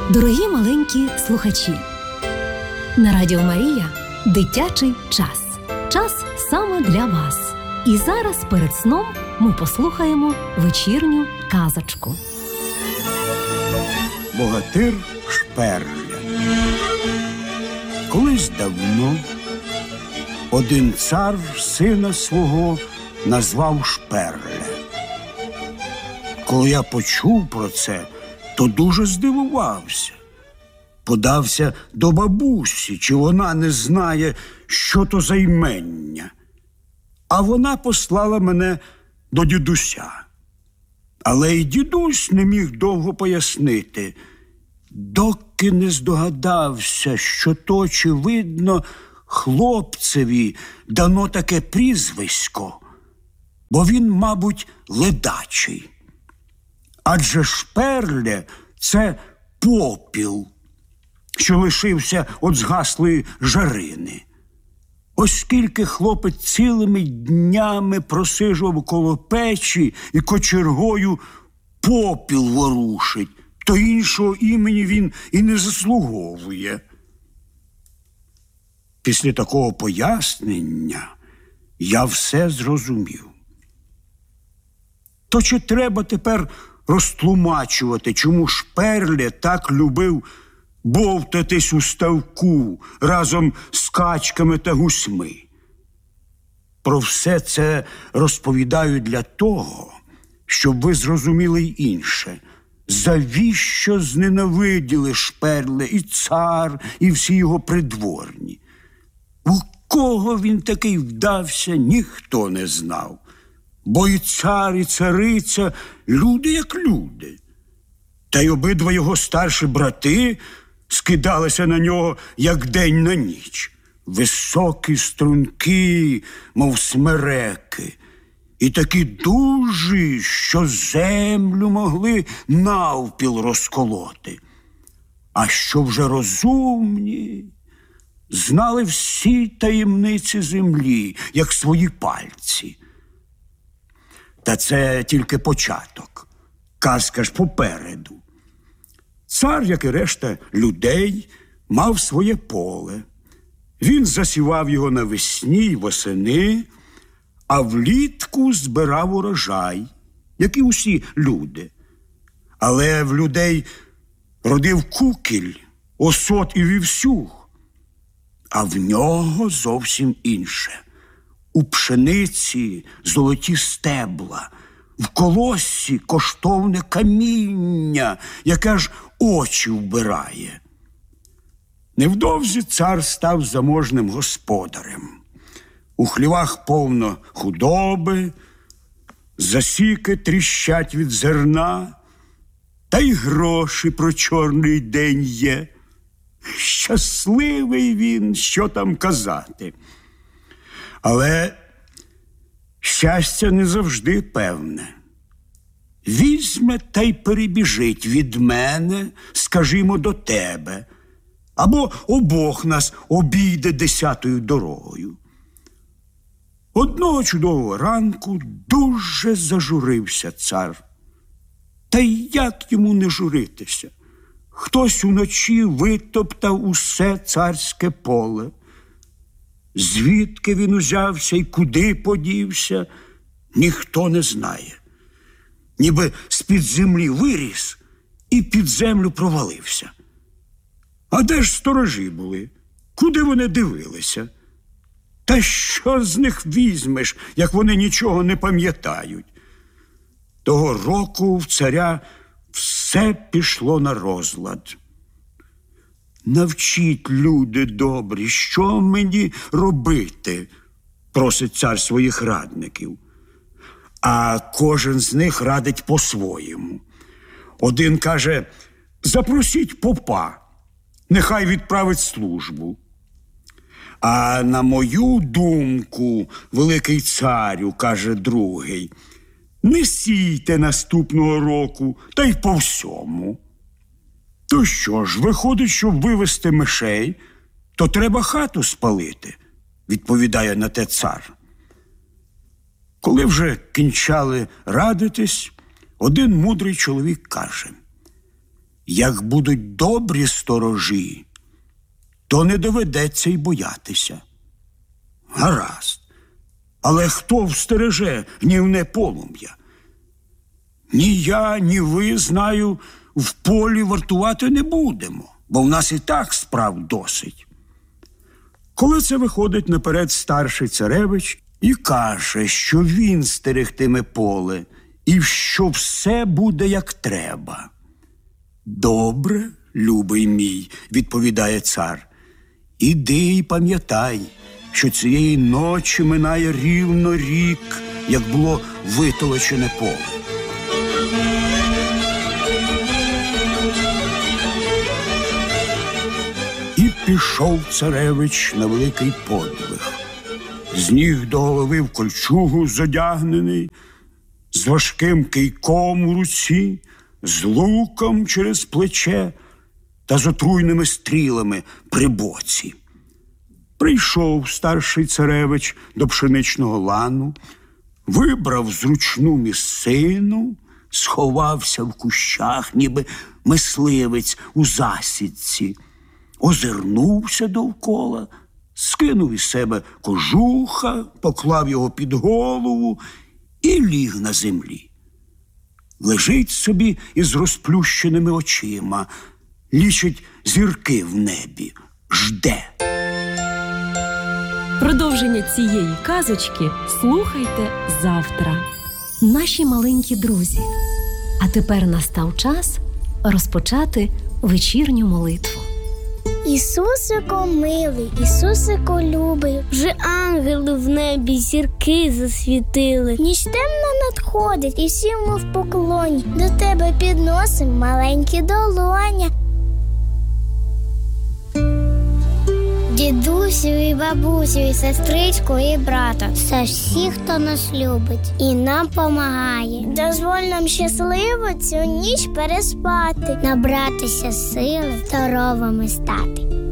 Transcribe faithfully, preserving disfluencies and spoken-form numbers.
Дорогі маленькі слухачі, на Радіо Марія дитячий час. Час саме для вас. І зараз перед сном ми послухаємо вечірню казочку. Богатир Шперля. Колись давно один цар сина свого назвав Шперля. Коли я почув про це, то дуже здивувався. Подався до бабусі, чи вона не знає, що то за імення. А вона послала мене до дідуся. Але й дідусь не міг довго пояснити, доки не здогадався, що то, очевидно, хлопцеві дано таке прізвисько, бо він, мабуть, ледачий. Адже Шперля – це попіл, що лишився від згаслої жарини. Оскільки хлопець цілими днями просижував коло печі і кочергою попіл ворушить, то іншого імені він і не заслуговує. Після такого пояснення я все зрозумів. То чи треба тепер розтлумачувати, чому Шперля так любив бовтатись у ставку разом з качками та гусьми? Про все це розповідаю для того, щоб ви зрозуміли й інше. Завіщо зненавиділи Шперля і цар, і всі його придворні? У кого він такий вдався, ніхто не знав. Бо і цар, і цариця – люди як люди. Та й обидва його старші брати скидалися на нього, як день на ніч. Високі, струнки, мов смереки, і такі дужі, що землю могли навпіл розколоти. А що вже розумні, знали всі таємниці землі, як свої пальці. Та це тільки початок. Казка ж попереду. Цар, як і решта людей, мав своє поле. Він засівав його навесні й восени, а влітку збирав урожай, як і усі люди. Але в людей родив кукіль, осот і вівсюг, а в нього зовсім інше. У пшениці золоті стебла, в колоссі коштовне каміння, яке аж очі вбирає. Невдовзі цар став заможним господарем. У хлівах повно худоби, засіки тріщать від зерна, та й гроші про чорний день є. Щасливий він, що там казати. Але щастя не завжди певне. Візьме та й перебіжить від мене, скажімо, до тебе, або обох нас обійде десятою дорогою. Одного чудового ранку дуже зажурився цар. Та й як йому не журитися? Хтось уночі витоптав усе царське поле. Звідки він узявся і куди подівся, ніхто не знає. Ніби з-під землі виріс і під землю провалився. А де ж сторожі були? Куди вони дивилися? Та що з них візьмеш, як вони нічого не пам'ятають? Того року в царя все пішло на розлад. «Навчіть, люди добрі, що мені робити?» – просить цар своїх радників. А кожен з них радить по-своєму. Один каже: «Запросіть попа, нехай відправить службу». А на мою думку, великий царю, каже другий, не сійте наступного року, та й по всьому. То що ж, виходить, щоб вивести мишей, то треба хату спалити, відповідає на те цар. Коли вже кінчали радитись, один мудрий чоловік каже: Як будуть добрі сторожі, то не доведеться й боятися. Гаразд. Але хто встереже гнівне полум'я? Ні я, ні ви, знаю, в полі вартувати не будемо, бо в нас і так справ досить. Коли це виходить наперед старший царевич і каже, що він стерегтиме поле і що все буде як треба. «Добре, любий мій», – відповідає цар, – «іди й пам'ятай, що цієї ночі минає рівно рік, як було витолочене поле». І пішов царевич на великий подвиг. З ніг до голови в кольчугу зодягнений, з важким кийком у руці, з луком через плече та з отруйними стрілами при боці. Прийшов старший царевич до пшеничного лану, вибрав зручну місцину, сховався в кущах, ніби мисливець у засідці, озирнувся довкола, скинув із себе кожуха, поклав його під голову і ліг на землі. Лежить собі із розплющеними очима, лічить зірки в небі, жде. Продовження цієї казочки слухайте завтра. Наші маленькі друзі, а тепер настав час розпочати вечірню молитву. Ісусико милий, Ісусико любий, вже ангели в небі зірки засвітили. Ніч темна надходить, і всі ми в поклоні, до тебе підносим маленькі долоня. Дідусю і бабусю, і сестричку, і брата, все всі, хто нас любить і нам помагає. Дозволь нам щасливо цю ніч переспати, набратися сили, здоровими стати.